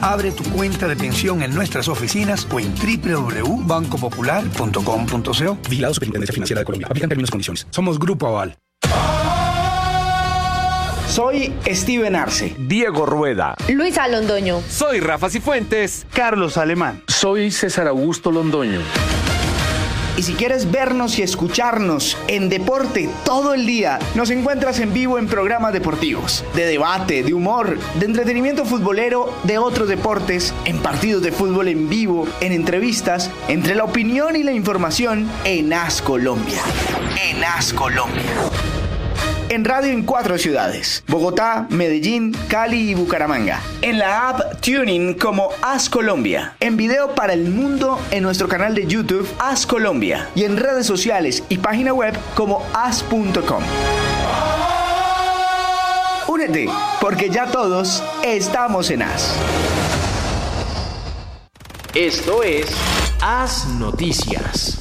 Abre tu cuenta de pensión en nuestras oficinas o en www.bancopopular.com.co. Vigilado Superintendencia Financiera de Colombia. Aplican términos y condiciones. Somos Grupo Aval. Soy Steven Arce. Diego Rueda. Luisa Londoño. Soy Rafa Cifuentes. Carlos Alemán. Soy César Augusto Londoño. Y si quieres vernos y escucharnos en deporte todo el día, nos encuentras en vivo en programas deportivos, de debate, de humor, de entretenimiento futbolero, de otros deportes, en partidos de fútbol en vivo, en entrevistas, entre la opinión y la información en AS Colombia. En AS Colombia. En radio en 4 ciudades: Bogotá, Medellín, Cali y Bucaramanga. En la app TuneIn como AS Colombia. En video para el mundo en nuestro canal de YouTube AS Colombia. Y en redes sociales y página web como as.com. Únete, porque ya todos estamos en AS. Esto es AS Noticias.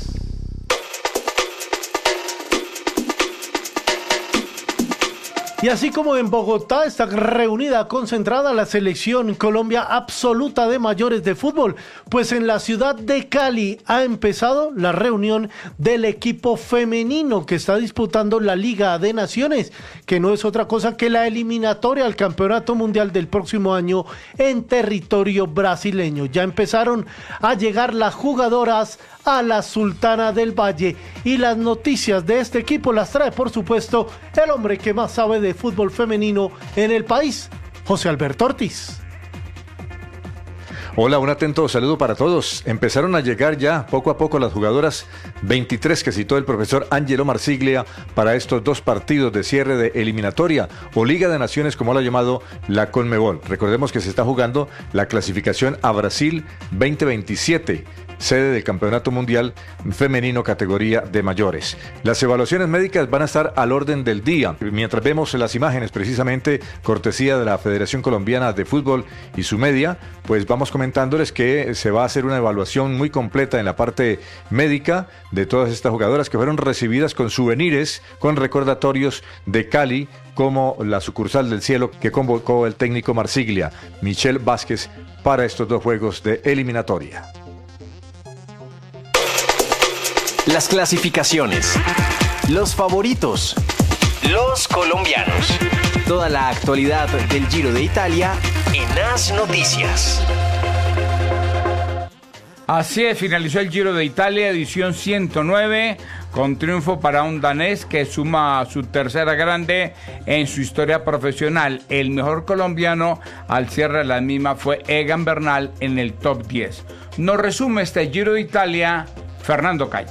Y así como en Bogotá está reunida, concentrada la selección Colombia absoluta de mayores de fútbol, pues en la ciudad de Cali ha empezado la reunión del equipo femenino que está disputando la Liga de Naciones, que no es otra cosa que la eliminatoria al Campeonato Mundial del próximo año en territorio brasileño. Ya empezaron a llegar las jugadoras a la Sultana del Valle, y las noticias de este equipo las trae, por supuesto, el hombre que más sabe de fútbol femenino en el país, José Alberto Ortiz. Hola, un atento saludo para todos. Empezaron a llegar ya poco a poco las jugadoras 23 que citó el profesor Angelo Marsiglia para estos 2 partidos de cierre de eliminatoria o Liga de Naciones, como lo ha llamado la Conmebol. Recordemos que se está jugando la clasificación a Brasil 2027, sede del Campeonato Mundial Femenino categoría de mayores. Las evaluaciones médicas van a estar al orden del día. Mientras vemos las imágenes, precisamente cortesía de la Federación Colombiana de Fútbol y su media, pues vamos comentándoles que se va a hacer una evaluación muy completa en la parte médica de todas estas jugadoras que fueron recibidas con souvenirs, con recordatorios de Cali, como la sucursal del cielo que convocó el técnico Marsiglia, Michel Vázquez, para estos 2 juegos de eliminatoria. Las clasificaciones, los favoritos, los colombianos, toda la actualidad del Giro de Italia en AS Noticias. Así es, finalizó el Giro de Italia, edición 109, con triunfo para un danés que suma su tercera grande en su historia profesional. El mejor colombiano al cierre de la misma fue Egan Bernal en el top 10. Nos resume este Giro de Italia Fernando Calle.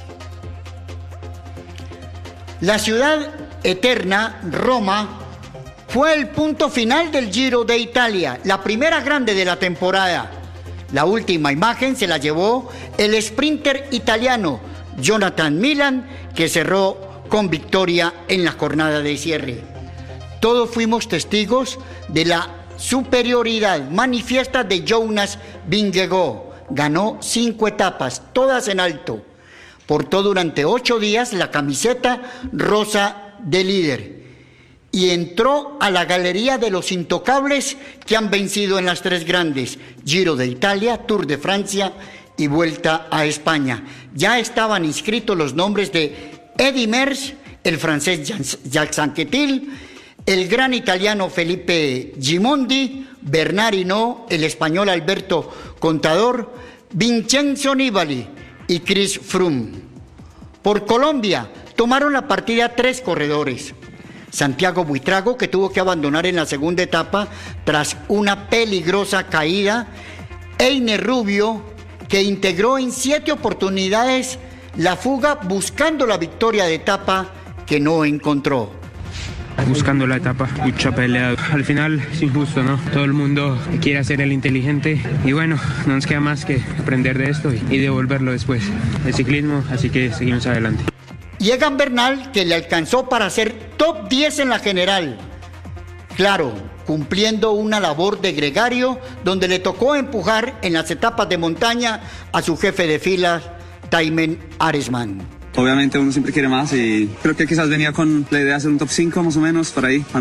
La ciudad eterna, Roma, fue el punto final del Giro de Italia, la primera grande de la temporada. La última imagen se la llevó el sprinter italiano Jonathan Milan, que cerró con victoria en la jornada de cierre. Todos fuimos testigos de la superioridad manifiesta de Jonas Vingegaard. Ganó 5 etapas, todas en alto. Portó durante 8 días la camiseta rosa de líder y entró a la galería de los intocables que han vencido en las 3 grandes: Giro de Italia, Tour de Francia y Vuelta a España. Ya estaban inscritos los nombres de Eddy Merckx, el francés Jacques Anquetil, el gran italiano Felipe Gimondi, Bernard Hinault, el español Alberto Contador, Vincenzo Nibali y Chris Froome. Por Colombia tomaron la partida 3 corredores: Santiago Buitrago, que tuvo que abandonar en la segunda etapa tras una peligrosa caída; Einer Rubio, que integró en 7 oportunidades la fuga buscando la victoria de etapa que no encontró. Buscando la etapa, mucha pelea. Al final es injusto, ¿no? Todo el mundo quiere hacer el inteligente y bueno, no nos queda más que aprender de esto y devolverlo después. El ciclismo, así que seguimos adelante. Y Egan Bernal, que le alcanzó para ser top 10 en la general. Claro, cumpliendo una labor de gregario donde le tocó empujar en las etapas de montaña a su jefe de filas, Thymen Arensman. Obviamente uno siempre quiere más y creo que quizás venía con la idea de hacer un top 5 más o menos por ahí.